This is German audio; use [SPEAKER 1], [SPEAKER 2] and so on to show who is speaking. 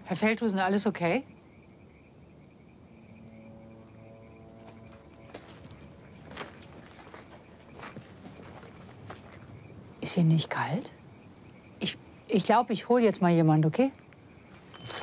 [SPEAKER 1] Herr Feldhusen, alles okay? Ist Ihnen nicht kalt? Ich glaube, ich hole jetzt mal jemand, okay?